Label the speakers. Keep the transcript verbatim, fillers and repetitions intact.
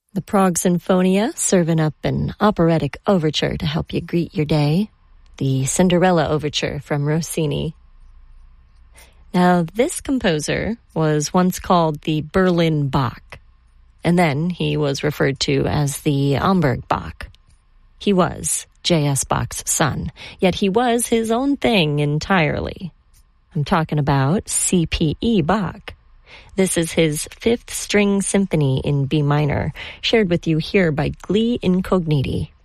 Speaker 1: The Prague Sinfonia, serving up an operatic overture to help you greet your day. The Cinderella Overture from Rossini. Now, this composer was once called the Berlin Bach, and then he was referred to as the Hamburg Bach. He was J S. Bach's son, yet he was his own thing entirely. I'm talking about C P E Bach. This is his fifth string symphony in B minor, shared with you here by Gli Incogniti.